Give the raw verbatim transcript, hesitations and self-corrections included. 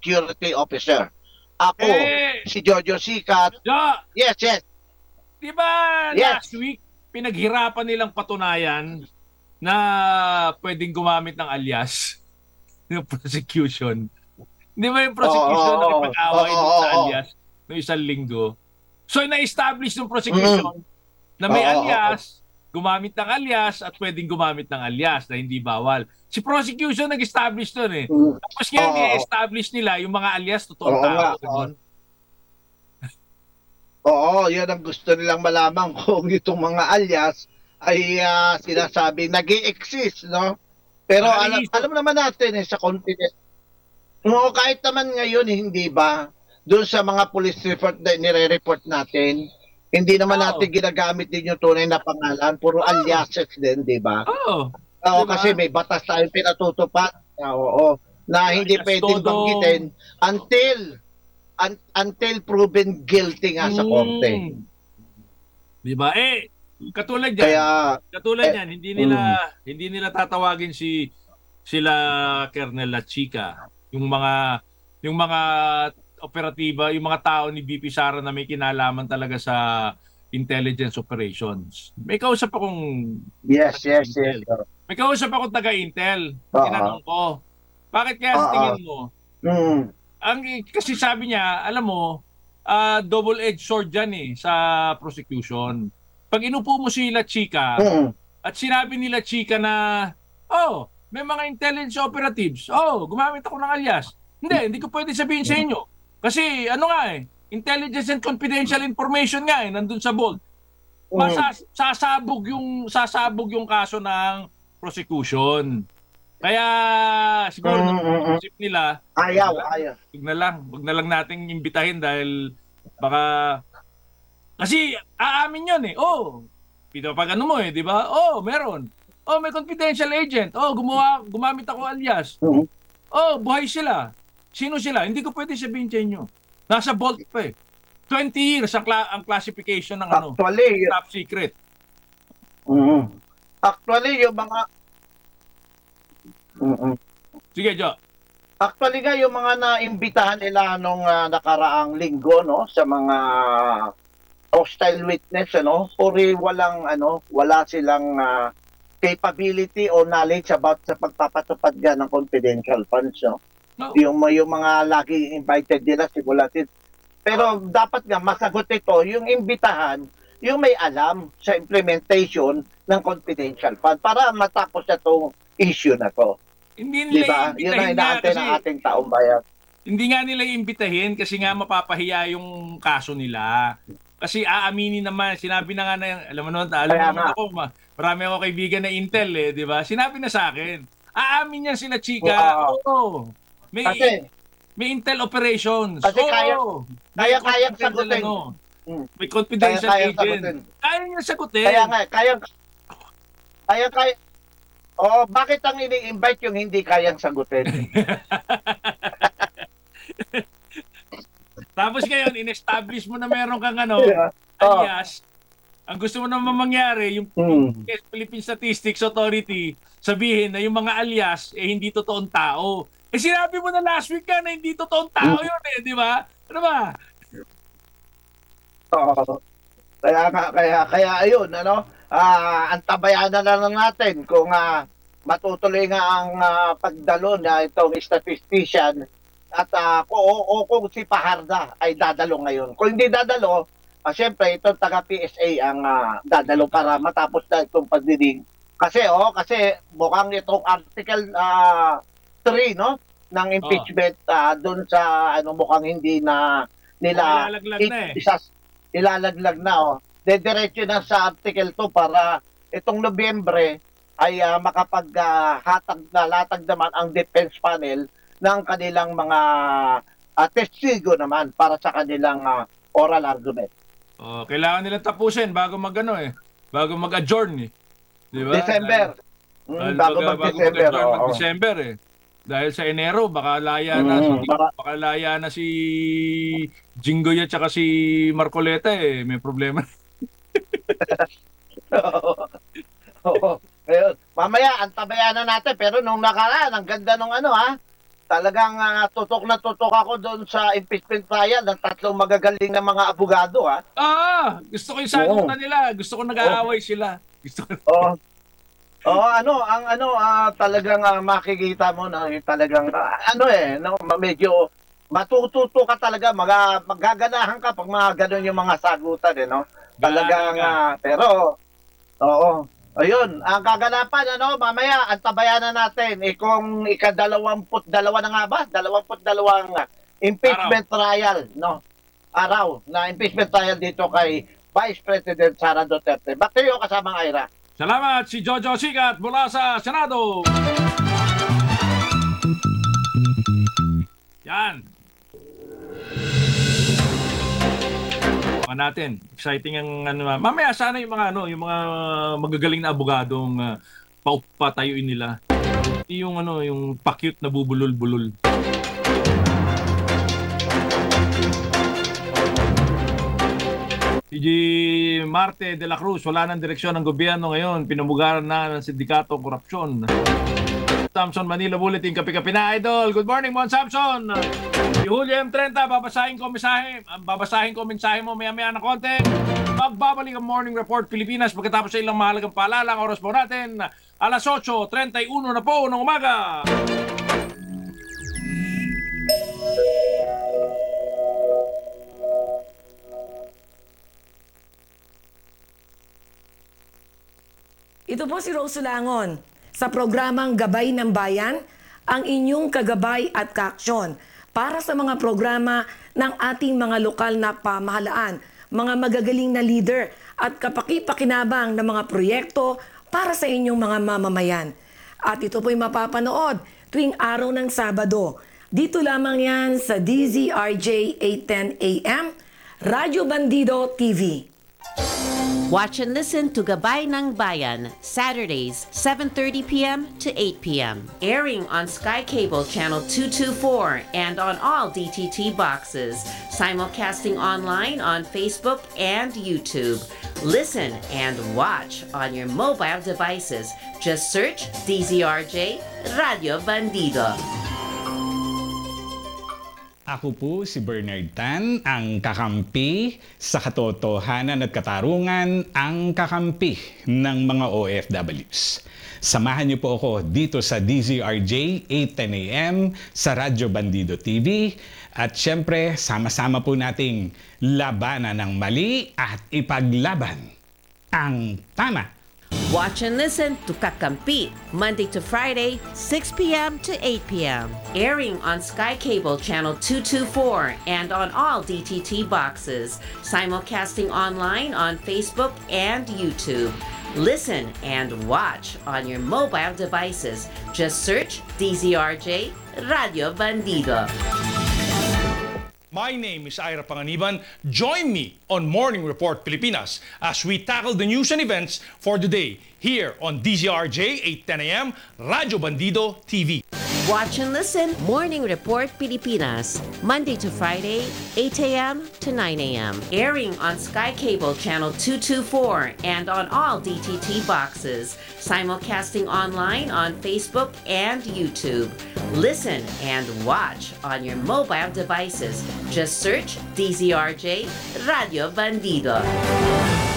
security officer. Ako, Eh, si Jojo Sikat. Jo, Yes, yes. di ba Yes. last week, pinaghirapan nilang patunayan na pwedeng gumamit ng alias ng prosecution. Di ba yung prosecution Oo, oo, nakipag-away oo, dun oo, sa oo. alias noong isang linggo? So, na-establish ng Mm. prosecution na may Oo, oo, oo. alias, gumamit ng alias at pwedeng gumamit ng alias na hindi bawal. Si prosecution nag-establish doon eh. Mm. Tapos ngayon, Oo, oo. i-establish nila yung mga alias, totoong Oo nga. tao. Oo. Ganun. Oo, yan ang gusto nilang malaman kung itong mga alias ay ah, sinasabi nag exist no? Pero alam, Nakaliso. alam naman natin eh, sa confidence. Oo, kahit naman ngayon, eh, hindi ba? Doon sa mga police report na nire-report natin, hindi naman Oo. natin ginagamit din yung tunay na pangalan. Puro Oo. aliases din, di ba? Oo. Oo, Diba? kasi may batas tayong pinatutupad. Ah, Oo, na hindi Alias pwedeng todo. banggitin until un- until proven guilty nga sa korte. Mm. Diba? Eh, katulad yan. Kaya, Katulad eh, yan, hindi nila hindi nila tatawagin si sila Colonel La Chica, yung mga yung mga operatiba, yung mga tao ni B P Sara na may kinalaman talaga sa intelligence operations. May kausap akong yes, yes, yes. taga-Intel. May kausap akong taga-Intel. Oo. Tinanong ko, bakit kaya sa Oo. tingin mo? Mm. Ang kasi sabi niya, alam mo, ah, double-edged sword yan eh sa prosecution. Pag inupo mo si La Chica, Mm. at sinabi nila Chika na, oh, may mga intelligence operatives. Oh, gumamit ako ng alias. Hindi, hindi ko pwede sabihin sa inyo. Kasi ano nga eh, intelligence and confidential information nga eh, nandun sa vault. Masas sasabog yung sasabog yung kaso ng prosecution. Kaya siguro Mm, mm, mm, mm. isip nila, Ayaw, wag ayaw. wag na lang, wag na lang nating imbitahin dahil baka kasi aamin yun eh. Oh, pag ano mo eh, di ba? Oh, meron. Oh, may confidential agent. Oh, gumawa, gumamit ako alias. Mm. Oh, buhay sila. Sino sila? Hindi ko pwede sabihin sa inyo. Nasa vault pa eh. twenty years ang, cla- ang classification ng ano, Actually, top secret. mm. Actually, yung mga Mm-mm. Sige, Jo. Actually nga yung mga naimbitahan nila nung ah, nakaraang linggo no sa mga hostile witness ano, puri walang ano, wala silang ah, capability o knowledge about sa pagpapatupad nga ng confidential funds no. No. Yung yung mga lagi invited nila simulated. Pero dapat nga masagot ito yung imbitahan, yung may alam sa implementation ng confidential fund para matapos na tong issue na to. Hindi Di nila ba? Yun ang iimbitahin nga inaantay kasi ng ating taong bayan. hindi nga nila iimbitahin kasi nga mapapahiya yung kaso nila. Kasi aaminin naman, sinabi na nga na, alam mo naman, alam mo Kaya naman nga. ako, ma, marami ako kaibigan na Intel eh, di ba? Sinabi na sa akin, aamin yan sila Chika. Oo. Oo. May, Kasi, may Intel operations. Kasi Oo. kaya- May kaya- kayang confidential sagutin. ano, mm, may confidential Kaya- kayang agent. sagutin. Kaya niya sagutin. kaya nga, kaya, kaya, kaya, oh, bakit ang ini-invite yung hindi kayang sagutin? Tapos ngayon, in-establish mo na meron kang ano, Yeah. Oh. alias. Ang gusto mo naman mangyari, yung Hmm. Philippine Statistics Authority, sabihin na yung mga alias, eh hindi totoong tao. Eh sinabi mo na last week ka na hindi totoong tao Hmm. yun eh, di ba? Ano ba? Oo. Kaya nga, kaya, kaya ayun, ano, ah, antabayanan na lang natin kung ah, matutuloy nga ang ah, pagdalo na itong statistician at ah, kung, o, o kung si Paharda ay dadalo ngayon. Kung hindi dadalo, ah, syempre itong taga-P S A ang ah, dadalo para matapos na itong pagdidig. Kasi, oh, kasi mukhang itong article ah, three, no, ng impeachment ah, doon sa ano mukhang hindi na nila Ilalaglag na eh. isas, ilalaglag na oh. Dediretso na sa Article two para itong Nobyembre ay ah, makapaghatag na latag naman ang defense panel ng kanilang mga ah, testigo naman para sa kanilang ah, oral argument. Oh, kailangan nilang tapusin bago magano eh. Bago mag-adjourn eh. Di ba? December. Mm, Dahil bago baga- mag-December. mag-adjourn oo. mag-December eh. Dahil sa Enero, baka laya na, Mm, si, baka- baka laya na si Jinggoy at saka si Marcoleta eh. May problema. Oo. Oo. Ayun. Mamaya, antabayanan natin. Pero nung nakaraan, ang ganda nung ano ha, talagang ah, tutok na tutok ako doon sa impeachment trial ng tatlong magagaling na mga abogado, ha. Ah, gusto ko yung sagutan nila. Gusto ko nag-aaway sila. Gusto ko. Oo. Oo, ano, ang ano, ah, talagang ah, makikita mo na eh, talagang ah, ano eh, no, medyo matututo ka talaga, mag, magaganahan ka pag mga ganun yung mga sagutan eh, no. Talagang, Ganahan ka. ah, pero, oo. Ayun, ang kaganapan, ano, mamaya, antabayanan natin, eh, kung ikadalawamput dalawa na nga ba? Dalawamput dalawang ah, impeachment trial, no? Araw na impeachment trial dito kay Vice President Sara Duterte. Back to you, kasamang Ira. Salamat si Jojo Sigat mula sa Senado. Yan. Mga natin, exciting ang ano. Mamaya sana yung mga ano, yung mga magagaling na abogadong uh, paupatayuin nila. Yung ano, yung pa-cute na bubulol-bulol. Si G. Marte de la Cruz, wala ng direksyon ng gobyerno ngayon. Pinumugaran na ng sindikato korupsyon. Samson Manila Bulletin, kapi-kapi na idol. Good morning, Mon Samson. Si Julio M. thirty, babasahin ko mensahe. Babasahin ko mensahe mo maya-maya na konti. Magbabalik ang Morning Report Pilipinas pagkatapos sa ilang mahalagang paalala. Ang oras po natin, alas eight thirty-one na po ng umaga. Ito po si Rose Sulangon sa programang Gabay ng Bayan, ang inyong kagabay at kaaksyon para sa mga programa ng ating mga lokal na pamahalaan, mga magagaling na leader at kapaki-pakinabang na mga proyekto para sa inyong mga mamamayan. At ito po'y mapapanood tuwing araw ng Sabado. Dito lamang yan sa D Z R J eight ten A M, Radyo Bandido T V. Watch and listen to Gabay ng Bayan, Saturdays, seven thirty p m to eight p m Airing on Sky Cable Channel two twenty-four and on all D T T boxes. Simulcasting online on Facebook and YouTube. Listen and watch on your mobile devices. Just search D Z R J Radio Bandido. Ako po si Bernard Tan, ang kakampi sa katotohanan at katarungan, ang kakampi ng mga O F Ws. Samahan niyo po ako dito sa D Z R J eight ten A M sa Radyo Bandido T V at syempre sama-sama po nating labanan ng mali at ipaglaban ang tama. Watch and listen to Kakampi, Monday to Friday, six p m to eight p m Airing on Sky Cable Channel two twenty-four and on all D T T boxes. Simulcasting online on Facebook and YouTube. Listen and watch on your mobile devices. Just search D Z R J Radio Bandido. My name is Ira Panganiban. Join me on Morning Report Pilipinas as we tackle the news and events for the day here on D Z R J eight ten A M, Radyo Bandido T V. Watch and listen Morning Report Pilipinas, Monday to Friday, eight a m to nine a m Airing on Sky Cable Channel two twenty-four and on all D T T boxes. Simulcasting online on Facebook and YouTube. Listen and watch on your mobile devices. Just search D Z R J Radio Bandido.